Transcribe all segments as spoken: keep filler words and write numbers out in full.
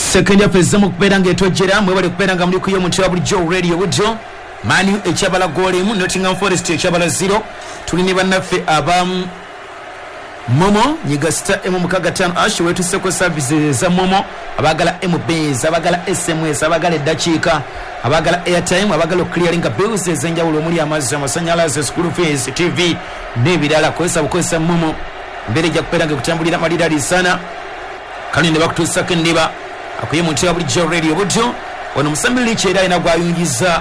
Second ya pesa mu kupera ngetojera mwe bali kupera nga muri kuyo mu Trouble Joe Radio Woodjo Manu echabala gole mu Nottingham Forest echabala zero tulini banaffe abam Momo nyigasta emu mukaga tano ashi wetu seko services za Momo abagala M Bs abagala S M S abagala dachika abagala airtime abagala clearing bills ezenjawulo muri amazi amasanyalaze school fees T V nebirala kwesa bukwesa Momo mbere ja kupera ngekutambulira malidali sana kali ne bakutusa kendiba akuye mu Trouble Joe Radio Woodjo ono musambi licha era ina gwayungiza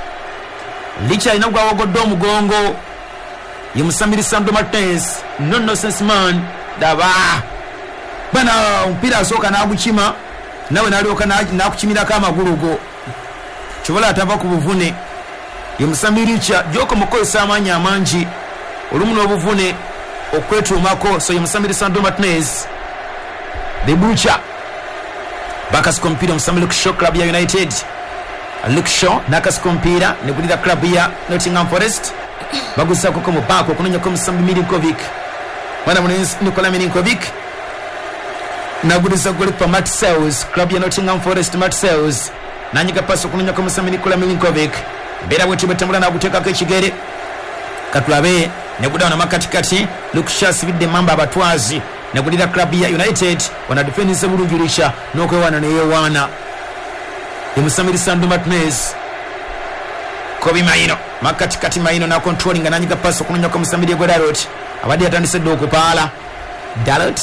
licha ina gwawogoddo omugongo ye musambi Sandro Martinez no nonsense man daba bana mpira asoka na aguchima nawe nalioka na nakuchimira kama gurugo chobola atava ku buvune ye musambi licha joko mukoyesa amanya amanji olumu n'obuvune okwetumako so ye musambi Sandro Martinez the butcher Bakas kompira musambi Luke Shaw club ya United Luke Shaw nakas kompira negulira club ya Nottingham Forest bagusa koko mu bako kunonya ko musambi Milinkovic mwana munenzi Nikola Milinkovic nagulisa goli pa Matt Sales club ya Nottingham Forest Matt Sales nanyika paso kunonya ko musambi Nikola Milinkovic bera bwetu betambula na guteka ke kigere katulabe neguda na makati kati Luke Shaw sibide mamba abatwazi negulira club ya United wana defense bulunjulisha nokwe wana ne yewana emusamiri Sandro Martinez Kobe Maino makati kati Maino na controlling ananyika paso kunonya kwa musamiri Godalot abadi atandise doko pala Dalot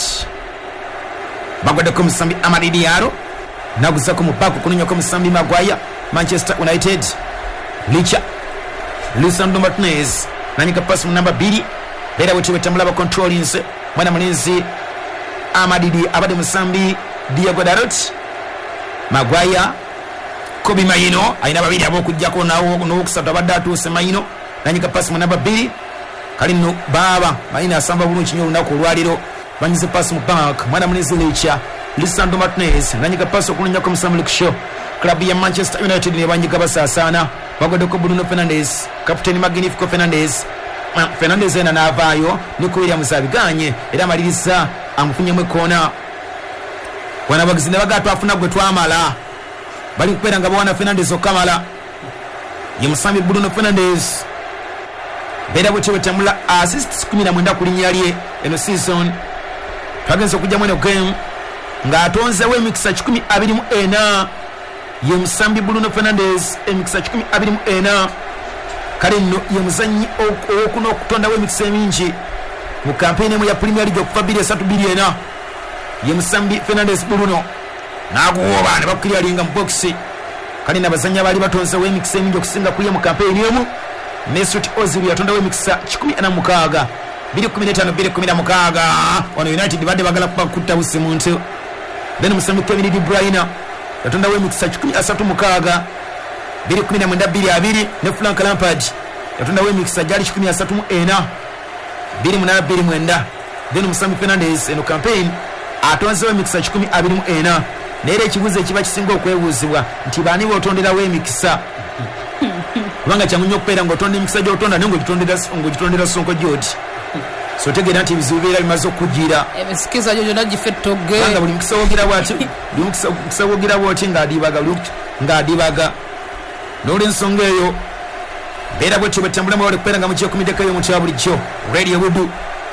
bagwede ko musambi Amadi Diallo naguza ko mupako kunonya kwa musambi Maguire Manchester United licha Sandro Martinez nanyika paso namba two bera wetu betambula ba controlling se mwana mlinzi Amadi abade musambi Diego Dalot Maguire Kobe Maino aina babiri abokujjako nawo n'okusatu abadatu Semaino nanyika pass mu namba two kalino baba Maina asamba bulungi nnyo lunaku olwaliro banyize pass mu back mwana mlinzi licha Sandro Martinez nanyika pass okunya ko musambi Luke Shaw club ya Manchester United ne banyiga basasana bagodeko Bruno Fernandes captain Magnifico Fernandes Fernandes ena navayo niko Williams abiganye era maliriza amufunye mwe kona wana bagizine bagatu afuna gwe twamala bali kupera ngabo wana Fernandes okamala yemusambi Bruno Fernandes bera bwetu betamula assists kumi na mwenda kulinyalye eno season twagenze kujja mwene game nga atonze we mixa kumi abiri mu ena yemusambi Bruno Fernandes emixa kumi abiri mu ena kale no yemuzanyi okuno okutonda we mixa mingi mu campaign mu ya Premier League okuva bbiri esatu bbiri ena yemusambi Fernandes Bruno naguwoba ne bakirialinga mu box kali nabazanya bali batonze we mixa mingi okusinga kuye mu campaign emu Mesut Ozil yatonda we mixa kumi na mukaaga bbiri kumi na ttaano bbiri kumi na mukaaga ono United badde bagala kubakuta busimuntu then musambi Kevin De Bruyne yatonda we mixa kumi na ssatu mukaaga bbiri kumi na mwenda bbiri abiri ne Frank Lampard yatonda we mixa jali kumi na ssatu mu ena bbiri munana bbiri mwenda then musambi Fernandes eno campaign atonze we mixa kumi abiri mu ena nere ekibuzo ekiba kisinga okwewuzibwa nti bani botondera we mixa kubanga kyangunyo kupera ngotonda emikisa gyotonda nengo kitondera ngo kitondera Sonko George so tegera nti bizubira bimaze okujira emisikiza jojo nagifettoge banga buli mukisa wogira bwati buli mukisa wogira bwati ngadibaga ngadibaga nole ensonga eyo bera bwetu betambula mu kupera nga mu kyo kumideka yo mu Trouble Joe Radio Woodjo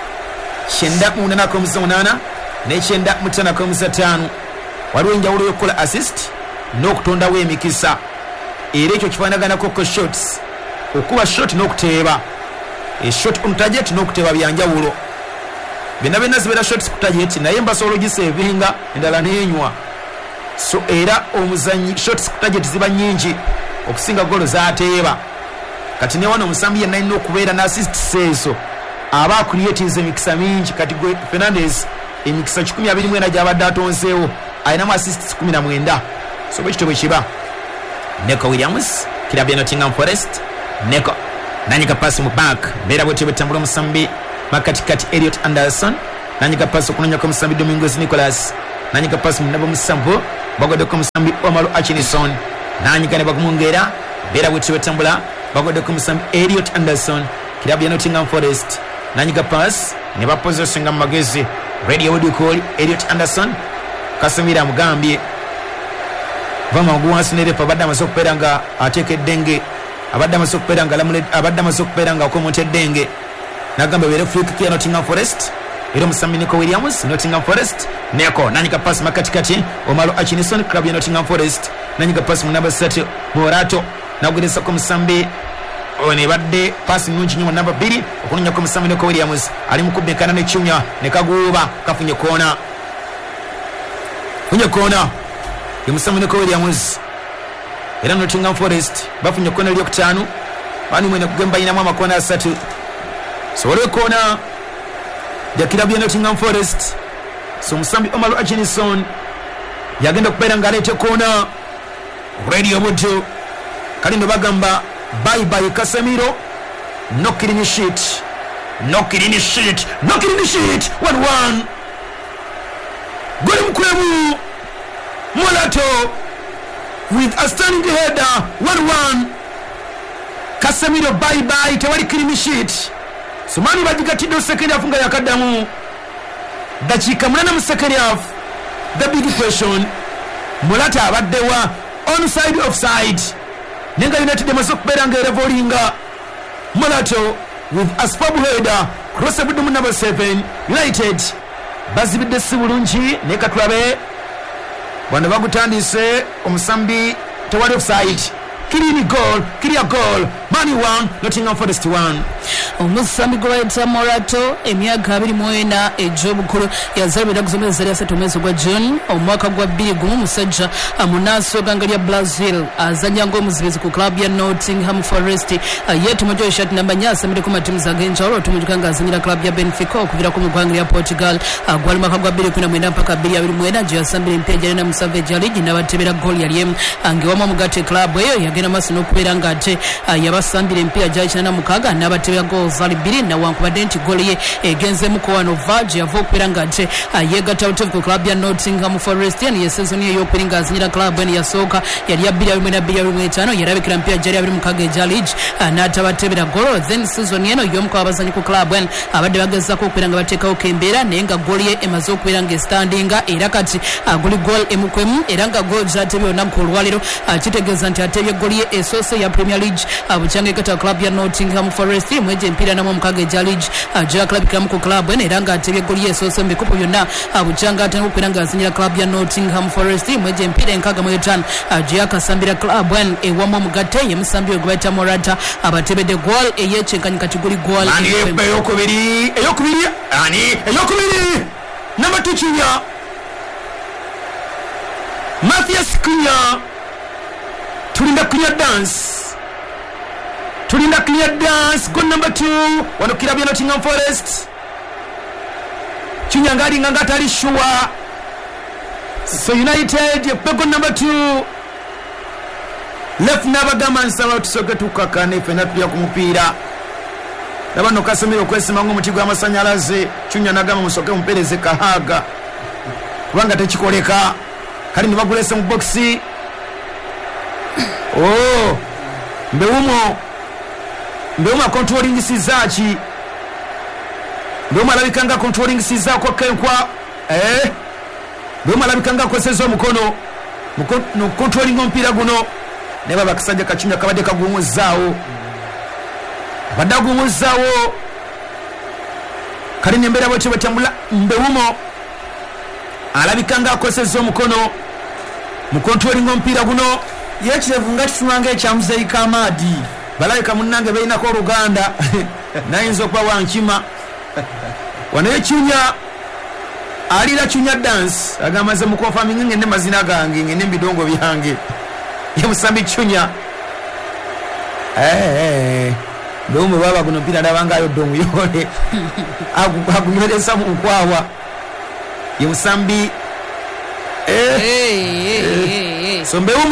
shenda munana ko musonana ne shenda mutana ko musatano waliwo enjawulo yokukola assist n'okutonda we emikisa era ekyo kifaanagana ko shots okuba shot n'okuteeba e shot on target n'okuteeba byanjawulo bina bina zibera shots ku target naye mbasobola gisevinga endala nenywa so era omuzanyi shots ku target ziba nyingi okusinga golo zaateeba kati ne wano omusambi yenna alina okubeera na assist seeso aba creating emikisa mingi kati gwe Fernandes emikisa kikumi abiri mu ena gy'abadde atonzeewo alinamu assists kumi na mwenda so bwe kityo bwe kiba Neko Williams kirabya Nottingham Forest Neko nanyika pass mu back bera bwetu betambula musambi makati kati Elliot Anderson nanyika pass kunonya ko musambi Domingos Nicholas nanyika pass mu nabo musambo bagode ko musambi Omaro Hutchinson nanyika ne bakumungera bera bwetu betambula bagode ko musambi Elliot Anderson kirabya Nottingham Forest nanyika pass ne bapossessinga magezi Radio Woodjo Elliot Anderson Kasemira mugambye vama wansi ne refa abadde amaze okubeera nga ateekedde nge abadde amaze okubeera nga abadde amaze okubeera nga akomotedde nge n'agamba beere free kick ya Nottingham Forest era omusambi Nico Williams Nottingham Forest Neko nanyika pass makatikati Omaro Achinison club ya Nottingham Forest nanyika pass mu namba satu Morato nagwirisa ko musambi one badde pass nungi nyuma namba two okunya ko musambi Nico Williams ali mukubekana ne Chunya ne kaguba kafunye kona funye kona ya musambi Nico Williams era Nottingham Forest bafunye kona lyo kutano bani mwene kugamba ina mama kona asatu so ole kona ya kilabu ya Nottingham Forest so musambi Omaro Achinison yagenda kubeera nga alete kona radio buto kalindo bagamba bye bye Casemiro no killing shit no killing shit no killing shit one one goli mkwemu Molato with a standing header one one Casemiro bye bye tewali killing shit Sumani bajikatido second half nga yakadamu dakika munana mu second half the big question Molata abaddewa onside offside nenga United masokubera nga revolinga Molato with a spab header cross abudde mu number seven United bazibidde sibulungi ne katulabe bwana bagutandise omusambi tewali offside Kilini goal, clear goal, Mani one, Nottingham Forest one. Omusambi gwaita Morato emyaka abiri mwena ejobu kulu yazalibwa kuzomeza zali asatu mwezi gwa June omwaka gwa bbiri gumu musajja amunaso gangalia Brazil azanya ngo muzibizi ku club ya Nottingham Forest yetu mojo shot namba nyasa mide kuma timu za genjalo tumujukanga azanyira club ya Benfica okuvira ku mugwangira Portugal agwali mwaka gwa bbiri kuna mwenda mpaka bbiri abiri mwena je asambire mpeja na Musavage League na batebera goal yali em angewamo mugate club eyo yagena masino kubera ngate yabasambire mpira jachi na mukaga nabatebera goal zali bbiri na wankubadde nti goli ye egenze mu kwano Vage yavo kubera ngate yegata utevu ku club ya Nottingham Forest ya season ye yokulinga azanyira club ya soka yali ya bbiri abiri mwenda bbiri abiri mwetano yarabikira mpira jali abiri mukaga ejali n'atabatebera goal then season yeno yomko abazanyi ku club en abadde bageza ko kubera nga bateka okembera nenga goli ye emaze okubera nga standinga era kati goli goal emukwemu era nga goal zatebyo na golwalero kitegeza nti atebye goli ye esose ya Premier League abuchange kata club ya Nottingham Forest mweje mpira na mukage jalij aja club kamu ku club ene ranga atebye goli ye esose mbikupo yonna abuchanga atangu kwiranga azinyira club ya Nottingham Forest mweje mpira enkaga mwetan aja kasambira club en ewamo mugate ye musambi ogweta Morata abatebede goal eyechenkanye kategori goal ani eyokubiri eyokubiri ani eyokubiri namba two Chunya Mathias Cunha tulinda clear dance tulinda clear dance goal number two wano kilabu ya Nottingham Forest Chunya ngari ngangata ali sure so United ye goal number two left nabagama nsaba tusoke tukakane penalty ya kumupira nabano Casemiro kwesima ngo mutigo amasanyalaze Chunya nagama musoke mpereze kahaga kubanga tekikoleka kali nibagulese mu boxi oh mbeumo mbeumo controlling sizachi mbeumo alabikanga controlling sizako kenkwa eh mbeumo alabikanga kwesezo mukono mukono controlling ompira guno neba bakisajja Kachunya kabade kagumuzawo badagumuzawo kali nembera bote batambula mbeumo alabikanga kwesezo mukono mu controlling ompira guno yekirevu ngati tunange ekyamuzeyi kamadi balayika munnange beina ko Ruganda nayinzo kwa wankima wane Chunya alira Chunya dance agamaze mu confirming ngene mazina gange ngene bidongo byange yamusambi Chunya eh eh ndomo baba kuno pira ndabanga yo dongo yone agunyelesa mu kwawa yamusambi eh eh eh so mbeumo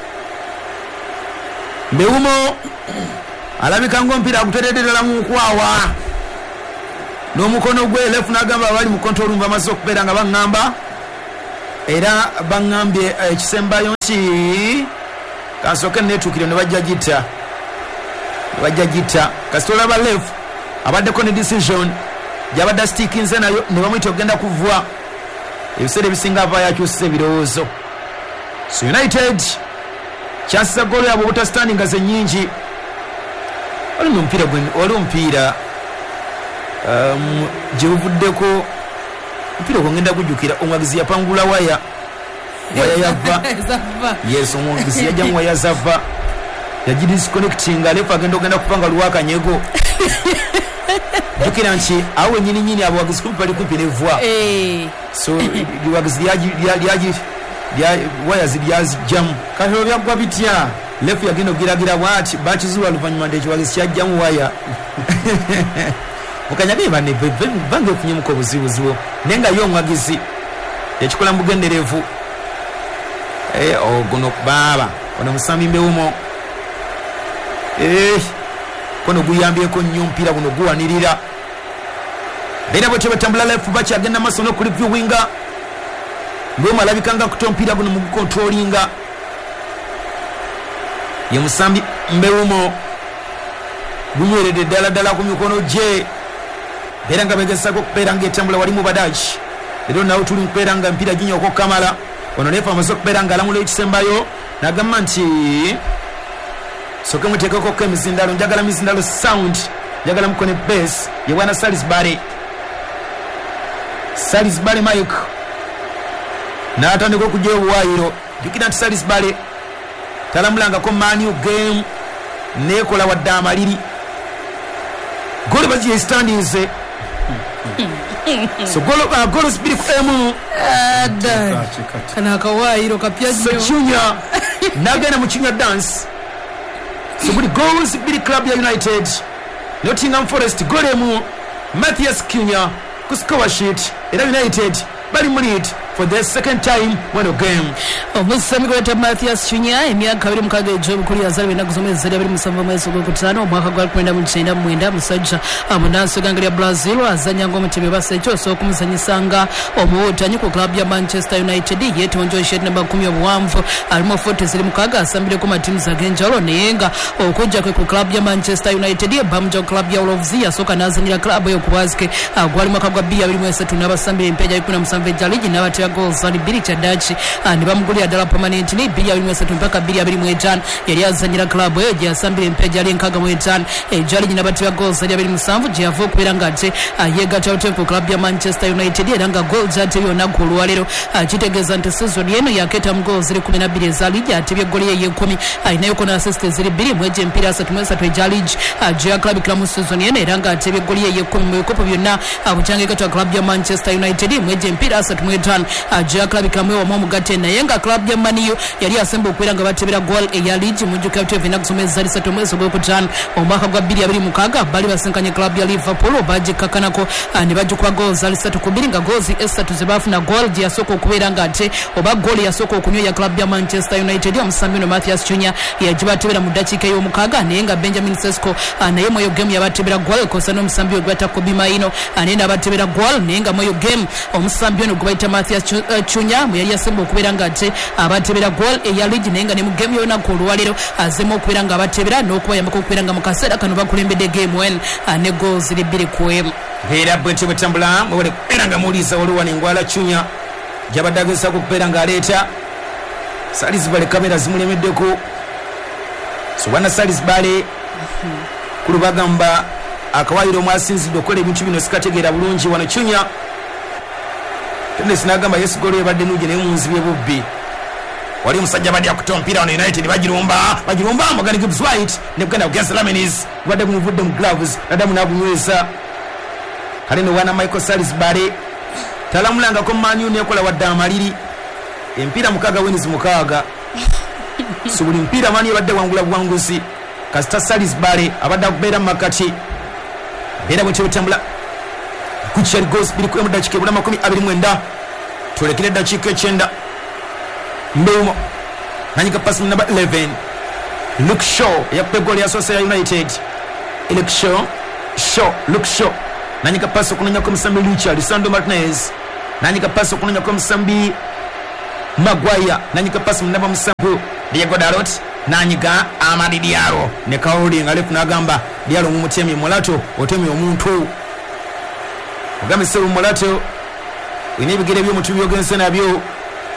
mbeumo alabika ngo mpira akuteredera mu kwawa no mukono gwe left nagamba bali mu control room bamaze okubera nga bangamba era bangambye ekisemba yonchi kasoke netukire ne bajja gita bajja gita kastola ba left abadde ko ne decision jabada stick inze nayo ne bamwita ogenda kuvwa ebisere bisinga ava yakyuse birowoozo so United kyassa golo yabo butastandinga ze nyingi oli mu mpira gwe oli mpira um jebuvuddeko mpira gwengenda kujukira omwagizi yapangula waya waya yava yes omwagizi yajja mu waya zava yaji disconnecting alefa agenda ogenda kupanga luwaka nyego jukira nchi awe nyini nyini abo wagizi kumpi bali kumpi ne voix eh so wagizi yaji yaji ya waya zibyazi jam kahero byagwa bitya lefu yagenda ogiragira bwati bakizuwa luvanyuma ndecho wagizi yajja mu waya mukanyabe bane bange kunye muko buzibu zibo nenga yo mwagizi yakikola mugenderevu eh ogono baba ona musambi mbeumo eh kono guyambye ko nnyo mpira guno guwanirira bera bote batambula lefu bachi agenda masono kuli viewinga ngoma alabikanga kutompira guno mu controllinga ye musambi mbeumo gunywerede dala dala ku mikono je beranga begesako kuperanga etambula wali mu badaji lero nawo tuli kuperanga mpira ginyo ko kamala ono nefa amazo kuperanga lamulo ekisembayo nagamba nti soke muteka ko kemizindalo njagala mizindalo sound njagala mukone bass ye wana Salisbury Salisbury Mike na atandiko kujye wayiro dikina nti Salisbury talamulanga ko Man U game nekola wadda amaliri golo baji standings so golo uh, golo spiri kwemu ada kana kawairo kapyaji so chunya nagana mu chunya dance so good goals biri club ya United Nottingham Forest golemu Matthias Cunha ku score sheet era United bali mu lead for the second time when a game omusami kwa Matthias Cunha emyaka abiri mukaga ejo bukuli yazalwe nakuzomeza abiri musanva mwezi gwa kutano omwaka gwa kwenda mu kyenda mwenda musajja amunanso gangalia Brazil azanya ngo mutebe basecho so kumuzanyisanga omuwotanyi ku club ya Manchester United yetu onjo shed number kumi obuwanvu alimo forty ziri mukaga asambire ku matimu zagenjalo neyenga okujja kwe ku club ya Manchester United bamjo club ya Wolves yasoka nazanyira club yo kubazike agwali mwaka gwa B abiri mwezi tatu nabasambire empeja ikuna musanve jaliji nabati goals ali bili chadachi ni bamuguli adala permanent ni bili abiri mwesatu mpaka bili abiri mwetan yali azanyira club yo je asambire mpeja ali nkaga mwetan e jali jina bati goals ali abiri musanvu je avo kwiranga ate yega tawtepo club ya Manchester United eranga goals ate yona golu walero kitegeza nti season yeno yaketa goals ziri kumi na bbiri ezali je atebye goli ye kumi ayinayo kona assist ziri bbiri mweje mpira asatu mwesatu ejali je ya club klamu season yeno eranga atebye goli ye kumi mwekopo byonna abuchange kata club ya Manchester United mweje mpira asatu mwetan ajja club kamwe wa momu gatena yenga club ya Man U yali asemba okwiranga batebera goal eya league mu juka tv nakusomeza ali satu mwezi gwa kutan omwaka gwa bbiri abiri mukaga bali basenkanye club ya Liverpool baje kakanako ne bajja kwa goals ali satu kubiri nga goals esatu zebafuna goal ya soko okuberanga ate oba goal ya soko okunywa ya club ya Manchester United omusambi no Matthias Cunha yajiba tebera mu dakika yo mukaga nenga Benjamin Sesko naye moyo game yabatebera goal kosa no musambi ogwata Kobe Maino anenda batebera goal nenga moyo game omusambi no gwaita Matthias Cunha mu yali yasemba okuberanga ate abatebera goal eya league nenga ne mu game yona ko lwalero azemo okuberanga abatebera n'okubayambako okuberanga mu kaseera kano bakulembedde game one ne goals libiri kwemu era bwete butambula mwole kuberanga muliza oluwa n'engwala Cunha jabadagesa kuberanga aleta Salisbury kamera zimulemeddeko so wana Salisbury kulubagamba akawayiro mwasinzidde okola ebintu bino sikategeera bulungi wano Cunha tende sinagamba Yesu golo ebadde nuje ne munzibye bubbi wali musajja badi akutompira wano United bajirumba bajirumba Morgan Gibbs White ne buganda against Laminis bade kumuvudde mu gloves nadamu nagunywesa kale ne wana Michael Salisbury talamulanga ko Man U nekola wadda amaliri empira mukaga wins mukaga subuli mpira mani badde wangula bwangusi kasita Salisbury abadde kubeera makati bera bwe kyotambula kuchari goals bili kwa dakika bula makumi abiri mwenda tulekile dakika icyenda mbeumo nanyika pass number eleven Luke Shaw yakpe goal ya Sosa United Luke Shaw Shaw Luke Shaw nanyika pass kunonya kwa Msambi Richard Sando Martinez nanyika pass kunonya kwa Msambi Maguire nanyika pass number Msambu Diego Dalot nanyika Amadi Diallo ne kauli ngalefu nagamba Diallo mumutemi mulato otemi omuntu Ogame seru mulato inebigere byo mutu byogense nabyo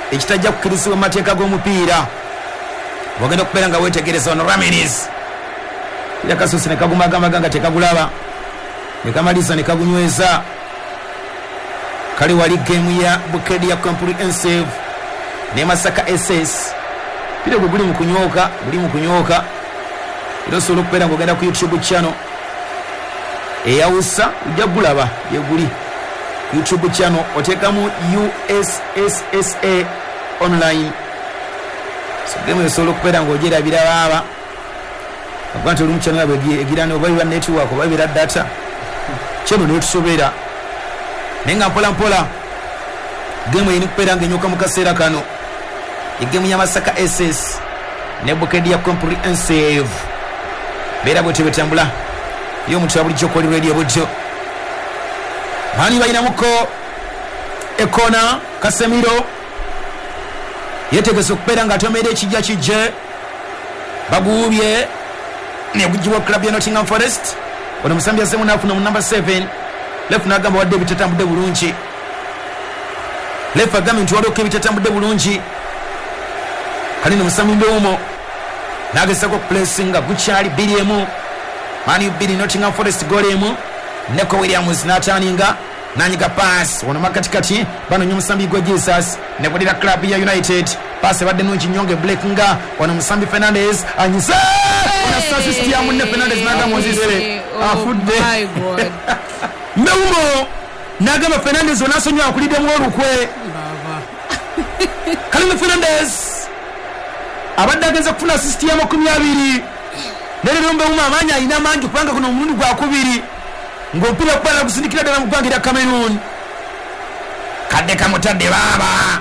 ekitajja kukirizibwa mu mateeka g'omupiira bwogenda okubeera nga weetegereza ono Ramirez ira kasosi ne kagumagamaga nga tekagulaba ne kamaliza ne kagunyweza kale wali gemu ya Bukedya Comprehensive ne Masaka S S pire gwe guli mu kunyooka guli mu kunyooka era osobola okubeera ng'ogenda ku YouTube channel eyawusa ojja gulaba yeguli YouTube channel oteekamu U S S S A online so gemu osobola okubeera ng'ogyerabira baaba abantu olumu channel yabwe egirana oba biba network oba bira data kyeno netusobera naye nga mpola mpola gemu eyina okubeera ng'enyoka mu kaseera kano egemu ya Masaka S S ne Bukedya Comprehensive beera bwetyo betambula yo omuntu abulijjo koli radio budjo mani bayinamuko ekona Kasemiro yetegese okubeera nga atomera ekijja kijje baguubye negujibwa club ya Nottingham Forest ono musambi azemu nafuna mu number seven left nagamba wadde bitatambudde bulungi left agamba nti waliwo bitatambudde bulungi kale ne musambi mbewumo nagesako placinga gukyali biri emu mani biri Nottingham Forest goal emu Neko Williams nataninga nanyiga pass ono makatikati bano nyo musambi gwa Jesus ne bulira club ya United pass badde nungi nyonge Blake nga ono musambi Fernandez anyisa ona assist ya munne Fernandez naga Mozise afudde my god mbewumo nagamba Fernandez onasonyo akulide mu olukwe baba Kalime Fernandez abadde agenza kufuna assist ya makumi abiri lero mbewumo amanya alina mangi kubanga kuno omulundi gwa kubiri ng'ompira okubala kusindikira ddala mu ggwanga lya Cameroon kadde kamutadde baaba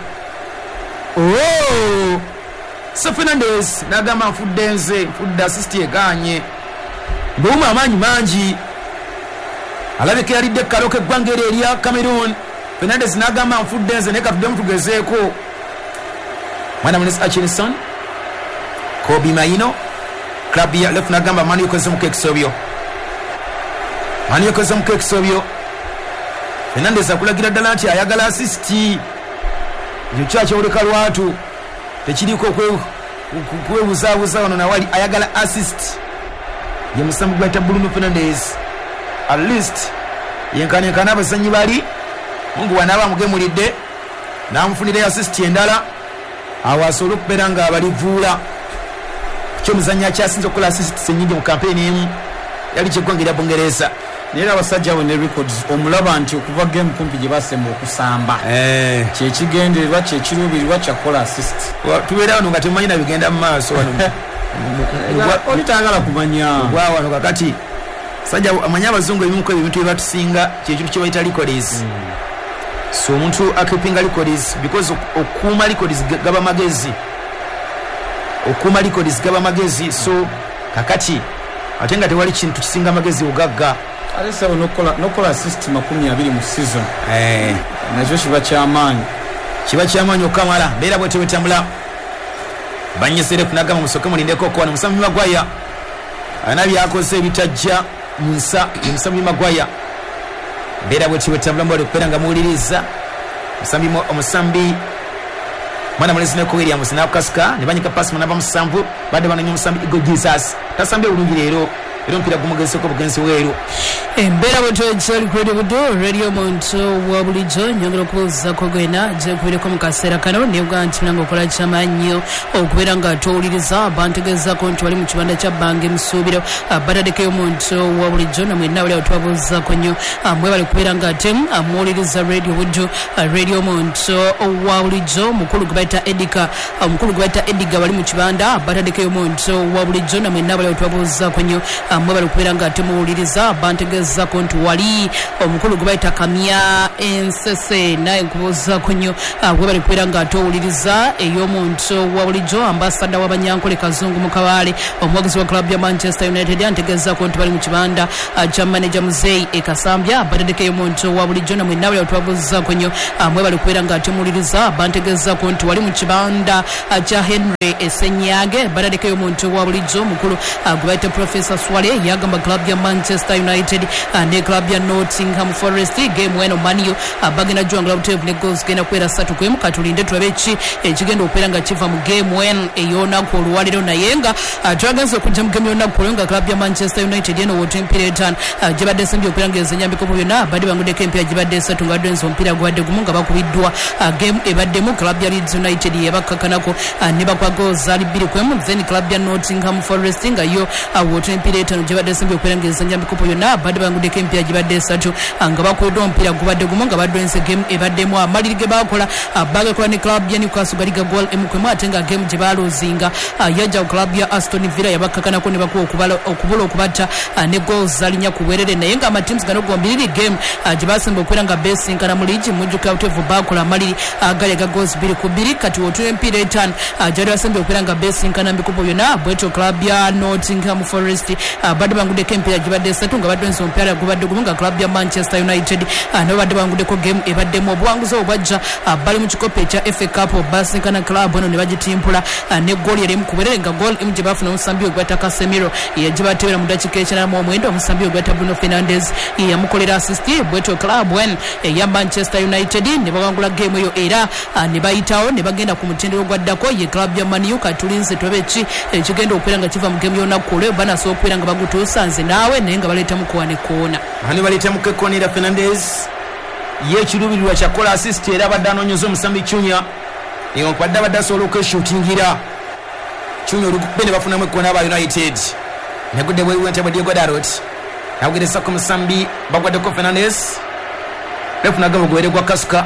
oh so Fernandez nagamba nfudde nze nfudde assist eganye mbewumo amaanyi mangi alabika yalidde ekkaloka eggwanga eryo erya Cameroon Fernandez nagamba nfudde nze naye katuddemu tugezeeko mwana munesi Hutchinson Kobe Maino club ya left nagamba mani yukoze mu kekisobyo mani yukoze mu kekisobyo Fernandez akulagira ddala nti ayagala assist ekyo kyakyoleka lwatu tekiriko kwebuzaabuza wano nawali ayagala assist ye musambi gwayita Bruno Fernandez at least yenkanenkana abazanyi bali mungu wanaaba amugemulidde n'amufunira assist endala awo asobole okubeera nga abalivuula kyomuzanyi akyasinza okukola assist senyingi mu kampeni emu yali kyeggwanga erya Bungereza naye abasajja bo ne records omulaba nti okuva game kumpi gye basemba okusamba kyekigendererwa kyekiruubirirwa kyakola assist tubeera wano nga temumanyi na bigenda mu maaso wano olitayagala kumanya gwa wano kakati sajja amanyi abazungu ebimuko ebintu byebatusinga kyekintu kye bayita records so omuntu akipinga records because okuuma records gaba magezi okuuma records gaba magezi so kakati ate nga tewali kintu kisinga magezi ogagga alisa nokola nokola assist makumi abiri mu season eh najo kiba kyamaanyi kiba kyamaanyi okamala beera bwete betambula banyesere kunagama musoke mulindeko ko na Musambi Magwaya anabi akoze bitajja munsa Musambi Magwaya beera bwete betambula mbole kupera muwuliriza Musambi omusambi mwana mulezi Neko Williams na Kaska ne banyika pass munaba musambu bade bananyo Musambi Igo Jesus tasambe bulungi lero ero mpira gumugese ko bugenzi weero embera bwetyo ekiri ku radio budo radio muntu wa bulijjo nyongera okubuuza ko gwena je kubireko mu kaseera kano ne bwanti nango kola kyamanyo okubeera nga atowuliriza abantu gezaako nti wali mu kibanda kya bange musuubiro abadadeko y'omuntu wa bulijjo namwe nawe leo twabuuza ko nnyo amwe bali kubeera nga ate amuwuliriza radio budo radio muntu wa bulijjo mukulu gwe bayita Edika omukulu gwe bayita Ediga bali mu kibanda abadadeko y'omuntu wa bulijjo namwe nawe leo twabuuza ko nnyo amwe bali kubeera nga ate muwuliriza abantu gezaako nti wali omukulu gwe bayita Kamya Ensese naye nkubuuzaako nnyo bwe bali kubeera nga atowuliriza ey'omuntu wa bulijjo ambasada w'abanyankole Kazungu mu Kabaale omuwagizi wa club ya Manchester United antegezaako nti bali mu kibanda kya manager Muzeyi e Kasambya batadeko ey'omuntu wa bulijjo namwe nawe twabuuzaako nnyo bwe bali kubeera nga ate muwuliriza bantegezaako nti wali mu kibanda kya Henry Esenyage batadeko ey'omuntu wa bulijjo omukulu gwe bayita Professor Swale kale yagamba club ya Manchester United ne club ya Nottingham Forest game weno Manu bagenda jwangala butevu ne goals genda kwera satu kwemu katulinde tulabe chi ekigenda okwera nga kiva mu game wen eyona ko olwaliro nayenga twagaze okujja mu game yona kulonga club ya Manchester United eno wotem period jibadde sembyo okwera nga ezenya bikopo byonna badi bangudeko empya jibadde satu nga dwenzo mpira gwadde gumunga bakubiddwa game ebadde mu club ya Leeds United yabakakanako ne bakwa goals ali bbiri kwemu then club ya Nottingham Forest nga yo wotem period jibadde sembyo okwera nga ezenya bikopo byonna badi bangudeko empya jibadde satu nga bakuddwa mpira gubadde gumunga badwense game ebadde mu amalirige bakola baga kwa ne club ya Newcastle galiga goal emukwe atenga game gye balozinga yajja club ya Aston Villa yabakakana ko ne bakuwa okubala okubula okubata ne goals zalinya kuwerere naye nga ama teams gano gombiriri game gye basemba okwera nga basing kana muliji mujuka utevu bakola amaliri galega goals biri ku biri kati wotu empire etan jari basemba okwera nga basing kana mbikupo yona bweto club ya Nottingham Forest bade bangude kempira gibadde satu nga badwenso mpira gubadde gumunga club ya Manchester United nabo badde bangude ko game ebadde mu bwanguzo obajja bali mu kikope cha F A Cup basing kana club ono ne bagitimpula ne goal yali mukuberere nga goal imje bafuna musambi ogwata Casemiro yajibatera mu dakika ekina mu mwendo musambi ogwata Bruno Fernandes yamukolera assist bweto club wen ya Manchester United ne bagangula game eyo era ne bayitawo ne bagenda ku mutendero gwaddako ye club ya Man U katulinze tobechi ekigenda okwera nga kiva mu game yona kule bana so okwera nga bagutusanze nawe naye nga baleta mukwane kona hani baleta mukekonera Fernandes ye kirubirwa kyakola assist era badano nyozo musambi chunya iyo kwadda badaso loke shootingira chunya olukubene bafuna mwe kona ba United negude bwe wente bwe Diego Dalot nagire sako musambi bagwade ko Fernandes lefuna gabo gwere kwa Kasuka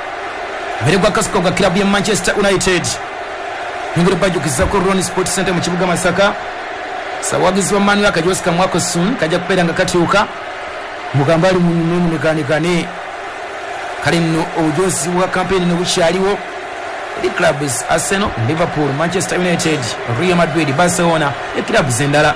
mbere kwa Kasuka kwa club ya Manchester United ngire bajukisa ko Ron Sport Center mu kibuga Masaka sawagizi wa Manu akajosika mwako soon kaja kupera nga katiuka mugambali mu nyumu mekanikane kali no ojozi wa campaign no bushaliwo the clubs Arsenal, Liverpool, Manchester United, Real Madrid, Barcelona e clubs endala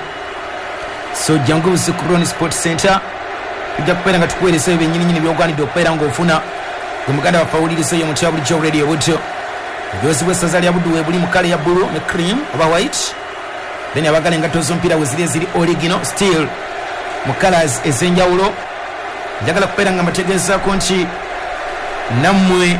so jangu Ron Sport Center kujja kupera nga tukwelesa ebinyini nyini byogwanidde okupera nga ofuna gumuganda wa fauliriso ye mutya bulijjo radio butyo ojozi bwe sazali abudu webuli mukale ya blue ne cream oba white then abagale nga tozo mpira wezile zili original steel mu colors ezenjawulo njagala kupera nga mategeza konchi namwe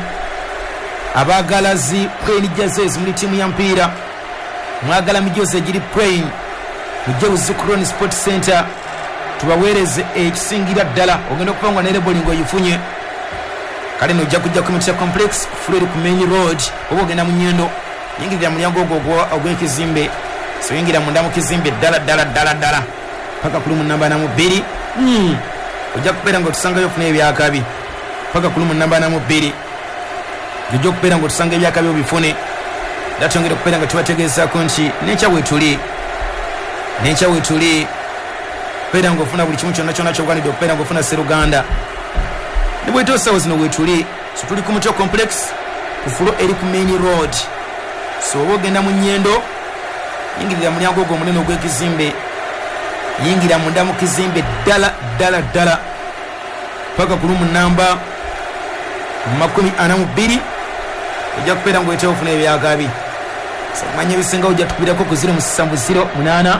abagalazi plain jerseys muri timu ya mpira mwagala mijoze giri plain mujeuzi ku Ron Sport Center tubawereze ekisingira ddala ogenda okupangwa ne labeling oyifunye kale no jja kujja ku Mutya complex Fred ku main road obo ogenda mu nyendo yingira mulyango ogwo ogw'ekizimbe so yingira munda mu kizimbe ddala ddala ddala ddala paka kulumu namba na mubiri mm ojja kupera ngo tusanga yo fune ebyakabi paka kulumu namba na mubiri ojja kupera ngo tusanga ebyakabi obifune datongera kupera ngo tubategeeza konchi necha wetuli necha wetuli pera ngo funa buli kimu kyonna kyonna kyogwanidde okupera ngo funa Seruganda ne bwetosa wazino wetuli so tuli ku Mutya complex ku fulo eri ku main road so ogenda mu nyendo yingira mulyango ogwo munene ogw'ekizimbe yingira munda mu kizimbe ddala ddala ddala paka kulumu namba makumi ana mu bbiri ojja kupera ngo weteo ofuna ebyagabi so manya ebisinga ojja tukubirako ku ziro musanvu ziro munana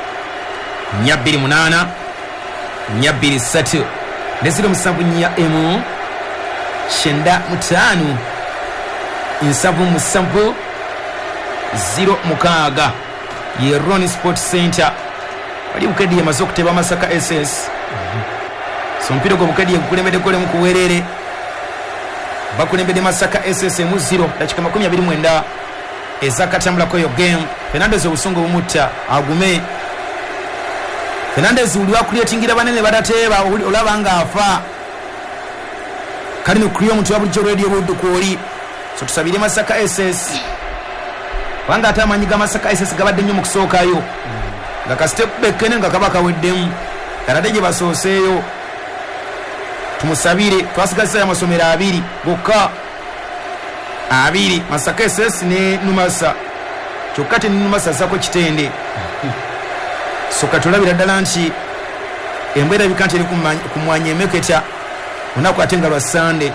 nya bbiri munana nya bbiri ssatu ne ziro musanvu nya emu kyenda mutaano nsanvu musanvu ziro mukaaga ye Ron Sport Center wali bukedi yamaze okuteba Masaka S S so mpira gwo bukedi yakulembede kole mu kuwerere bakulembede Masaka S S mu ziro dakika makumi abiri mwenda ezakatambula ko yo game Fernandes obusungu bumutta agume Fernandes uli wakuletingira banene badateba olabanga afa kali no kriyo muntu wabulijjo radio bodu kwoli so tusabire Masaka S S wanga atamanyiga Masaka S S gabadde nnyo mu kusookayo nga ka step back kene nga kabaka weddemu karadeje basooseeyo tumusabire twasigaza ya masomero abiri gokka abiri Masaka S S ne Numasa kyokate ne Numasa zako kitende so katulabira ddala nti embwera bikante eri kumwanya emeketa onaku atenga lwa Sunday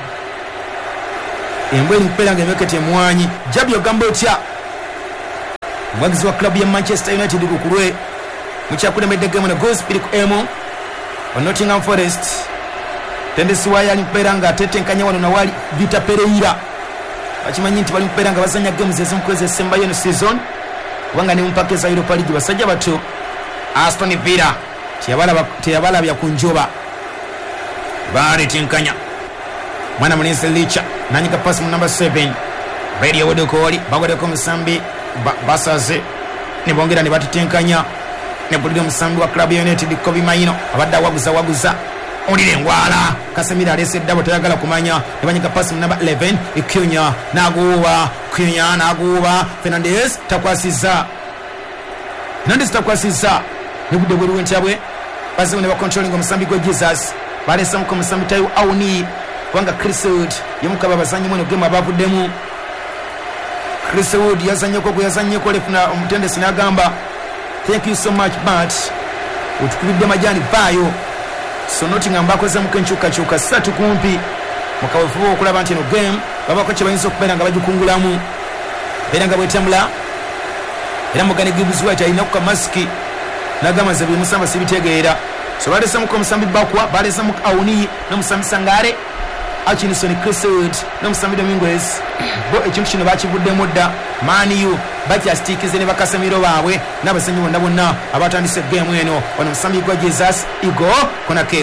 embwera mpera nga emeketa emwanyi jabi ogamba otya mwagizi wa club ya Manchester United lukulwe mukyakulemedde game ne goals bbiri ku emu wa Nottingham Forest. Tendesi wayo ali mpeera nga atetenkanya wano nawali Vita Pereira. Bakimanyi nti bali mpeera nga bazanya games ezimu kwezi esembayo eno season kubanga ne mpaka za Europa League basajja bato. Aston Villa teyabalabya ku njoba bali tinkanya mwana mulinzi Licha nanyika pass mu number seven Radio Wodokoli bagwadeko musambi basaze ne bongera ne batitenkanya ne bulira musambi wa Club United Kobe Maino abadde waguza waguza olire ngwala Kasemira alese dabo tayagala kumanya ne banyika pass mu number eleven Ikunya naguwa Kunya naguwa Fernandez takwasiza Fernandez takwasiza ne budde bwe wentabwe bazimu ne ba controlling omusambi gwa Jesus balesa mu musambi tayo awuni wanga Chris Wood yamukaba bazanyi mwe game abavuddemu. Chris Wood yazanye ko yazanye ko lefuna omutendesi nagamba thank you so much but utukubidde majani bayo so Nottingham bakoze mukenchuka chuka satu kumpi mukawefuo okulaba nti no game baba ko kibayinza okubera nga bajukungulamu era nga bwetambula era mugane Gibbs White ayina ku maski nagama ze bimusamba sibitegeera so balesa mu komusambi bakwa balesa mu awuni no musambi Sangare Achinson Chris Wood no musambi Dominguez bo ekintu kino bakivudde mudda Maniu bakya stikize ne bakasemiro baabwe n'abasenyi bonna bonna abatandise game eno ono musambi gwa Jesus Igo kona kick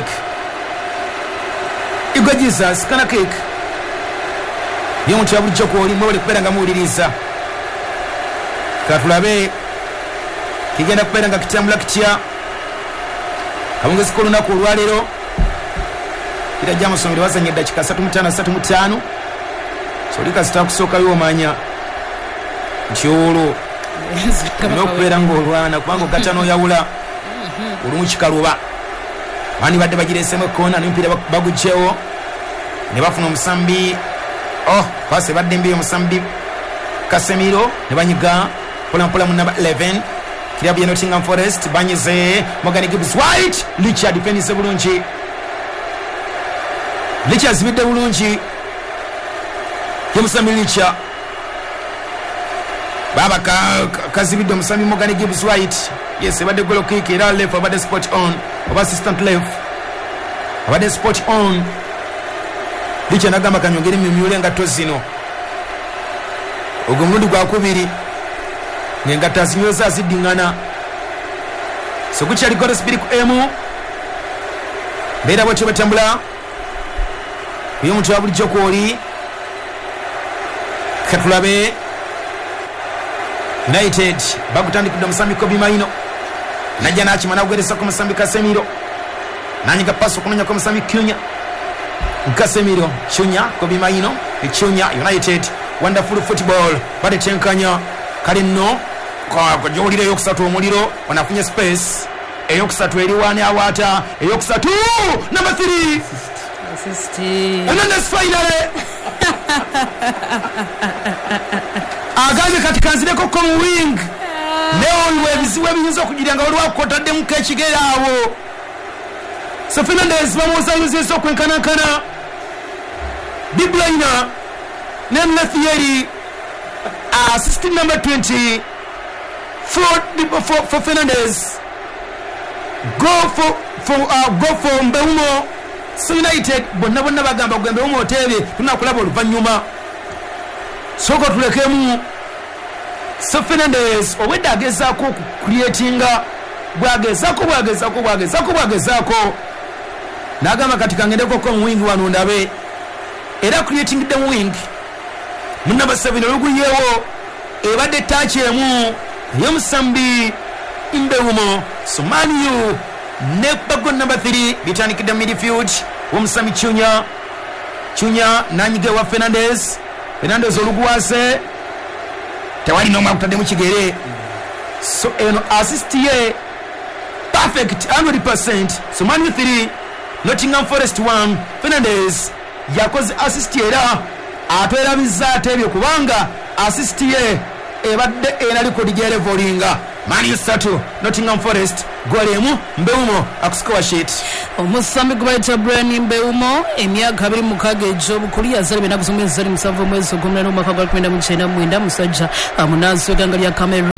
Igo Jesus kona kick yomuntu yabulijjo ko oli mwole kupera nga muwuliriza katulabe kigenda kupera nga kitambula kitya kabongezi ko lunaku olwalero kira jamu somero wazanye dakika three five three five so lika sitakusooka yomanya nkyolo nokubera ng'olwana kubanga gatano yawula olumu kikaluba bani badde bagireesemu ekkoona n'omupiira bagugyewo ne bafuna omusambi oh pasi badde mbi omusambi Kasemiro ne banyiga mpolampola mu namba eleven kirabu ya Nottingham Forest banyize Morgan Gibbs White Licha defense bulungi Licha zibidde bulungi yomusambi Licha baba ka kazibidde omusambi Morgan Gibbs White yes badde goal kick era left abadde spot on oba assistant left abadde spot on Licha nagamba kanyongere mimyule nga tozino ogumundi gwa kubiri nenga tazinyoza zidingana so kuchali goal speed ku emu bera bwacho batambula uyo muntu abulijjo kwoli katulabe United bagutandikidde omusambi Kobe Maino najja nakimana ogweresa ku musambi Kasemiro nanyiga paso kunonya ku musambi Kunya Kasemiro Kunya Kobe Maino Kunya United wonderful football bade chenkanya kale no kwa jolire yokusatu omuliro wanafunye space eyokusatu eri wani awata eyokusatu number three assist and then this finally agaje katikanzireko ko mu wing leo webiziwe binyuzo kugiranga olwa kotadde mu kechigerawo so Fernandez bamuza yuzeso kwenkana kana De Bruyne Nemle Thierry assist number twenty for for, for Fernandez go for for uh, go for Mbeumo so United bonna bonna bagamba gwembe umo otebe tunakulaba oluvanyuma soko tulekemu so Fernandez owedde agezaako creatinga bwagezako bwagezako bwagezako bwagezako nagamba kati kangendeko ko wing wano ndabe era creating the wing munaba seven oluguyewo ebadde touch emu yomusambi Mbeumo so Manu ne bago number three bitanikidde midfield womusambi Chunya Chunya nanyige wa Fernandez Fernandez oluguwase tewali no makutadde mu kigere so eno assist ye perfect one hundred percent so Manu three Nottingham Forest one Fernandez yakoze assist era atwera bizate ebyo kubanga assist ye ebadde ena record gye levelinga Manu three Nottingham Forest golemu Mbeumo akuscore sheet omusambi gwaita Brian Mbeumo emyaka abiri mukaga ejobu kuli yazali bena kusomeza zali musanvu mwezi ogumna no mwaka gwa twenty nineteen musajja amunazo ganga lya Cameroon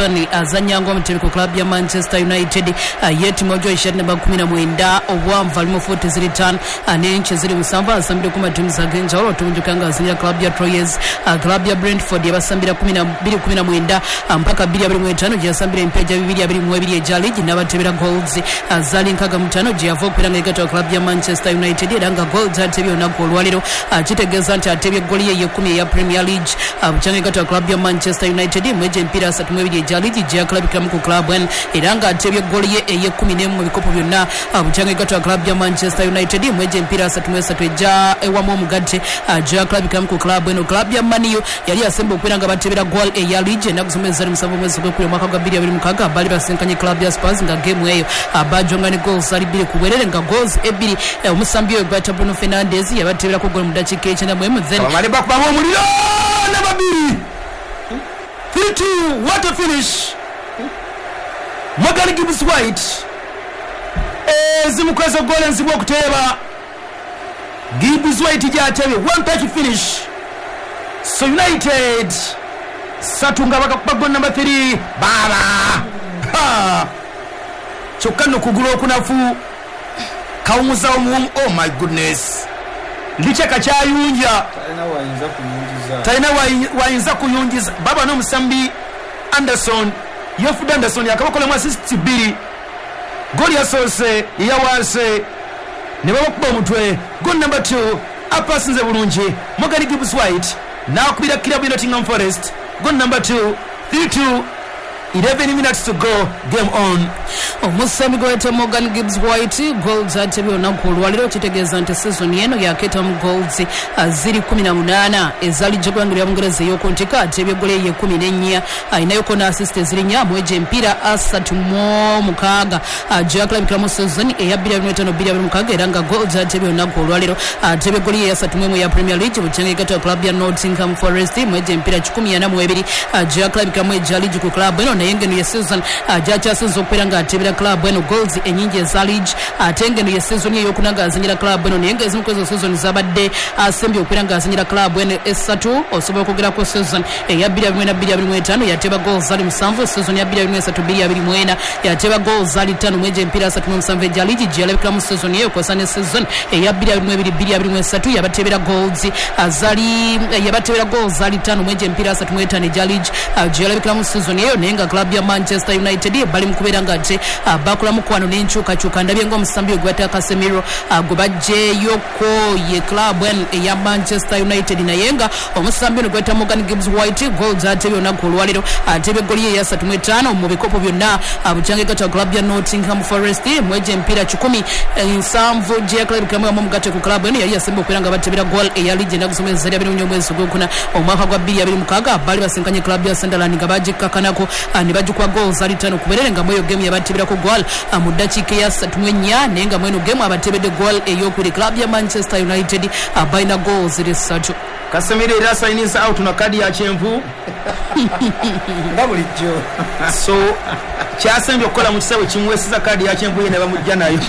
Susan azanyanga omutebe ku club ya Manchester United yet mojo ishirini namba kumi na mwenda obwanvu alimu futi ziri ttaano n'ence ziri musanvu asambire ku matimu z'ag'enjawulo otumunjukanga azanyira club ya Troyes club ya Brentford yabasambira bbiri kumi na mwenda mpaka bbiri abiri mu etaano gye yasambira empeja bibiri abiri mu ebiri egya league n'abatebera goals zaali nkaaga mu ttaano gye yava okubeera ng'egatta club ya Manchester United era nga goals atebye olunaku olwaliro kitegeeza nti atebye goli ye yekumi eya Premier League bukyanga egatta club ya Manchester United mweje empiira asatu mu ebiri egya league gye yakalabikiramu ku club en era nga atebye goli ye eyekumi n'emu mu bikopo byonna bukyanga egatta club ya Manchester United mweje empiira asatu mu esatu egya ewamu omugatte gye yakalabikiramu ku club eno club ya Man U yali asemba okubeera nga batebera goal eya league enaku zari musanvu mwezi gw'ekumi omwaka gwa bbiri abiri mukaaga baali basenkanye club ya Spurs nga game eyo bajonga ne goals ali bbiri ku bwerere nga goals ebbiri omusambi oyo gwata Bruno Fernandes yabateberako gol mu dakiika ekyenda mu emu then bamale bakubamu omuliro ne babiri three two what a finish Morgan Gibbs White ezimukweza gol enzibwa okuteeba Gibbs White gyatebye one touch finish so United satunga bakakuba gol number three baba ha kyokka nno kugula okunafu kawumuza omuwumu oh my goodness licheka kyayunja talina wayinza kuyunjiza baba n'omusambi Anderson Yofuda Anderson yakabakolemu assist bbiri goli yasoose yawaase ne babakuba omutwe gol number two apasinze bulungi Morgan Gibbs White n'akubira club ya Nottingham Forest gol number two three two eleven minutes to go game on omusambi gweta Morgan Gibbs White goals atebye olunaku olwaliro kitegeeza nti season eno yaketa mu goals ziri kumi na munaana ezali gyegulangirira Bungereza ey'okuntika atebye gole ye kumi n'ennya ayinayoko na assist ziri nnya mweje empiira asatu mu mukaaga gye yakalabikiramu season eya bbiri abiri mu etaano bbiri abiri mukaaga era nga goals atebye olunaku olwaliro atebye gole ye asatu mu emu eya Premier League bukyanga egatta club ya Nottingham Forest mweje empiira kikumi ana mu ebiri gye yakalabikiramu egya league ku club eno naye ngeno ye season gyakyasinza okubeera nga atebera club eno goals enyingi eza league ate ngeno ye season eyokuna nga azanyira club eno naye ngaezimu kwezo season zabadde asembye okubeera nga azanyira club eno esatu osobola okwogerako season eya bbiri abiri na bbiri abiri mu etaano yateba goals ali musanvu season ya bbiri abiri mu esatu bbiri abiri mu ena yateba goals ali ttaano mweje empiira asatu mu musanvu egya league gye yalabikiramu season eyo kosa ne season eya bbiri abiri mu ebiri bbiri abiri mu esatu yabatebera goals azali yabatebera goals ali ttaano mweje empiira asatu mu etaano egya league gye yalabikiramu season eyo naye nga club ya Manchester United bali mukubeera nga ate bakulamu kwano n'enkyukakyuka ndabye ng'omusambi ogwata Casemiro gwe baggyeeyoko ye club eya Manchester United naye nga omusambi ono gwata Morgan Gibbs White goals atebye olunaku olwaliro atebye goli ye asatu mu etaano mu bikopo byonna bukyanga egatta club ya Nottingham Forest mweje empiira kikumi nsanvu gye yakalabikiramu yamu omugatte ku club eno yali yasemba okubeera nga batebera goal eya league enagusoma ezali abiri mu nnya omwezi gwokuna omwaka gwa bbiri abiri mukaaga baali basenkanye club ya Sunderland nga bagikkakanako ne bagikuba goals ali ttaano ku bwerere nga mweyo game yabateberako goal mu ddakiika eya ssatu mu ennya naye nga mweno game abatebedde goal ey'okuli club ya Manchester United balina goals ssatu Casemiro era asayiniza out na kadi ya kyenvu nga bulijjo so kyasembye okukola mu kisawe kimwesiza kadi ya kyenvu ye ne bamujja nayo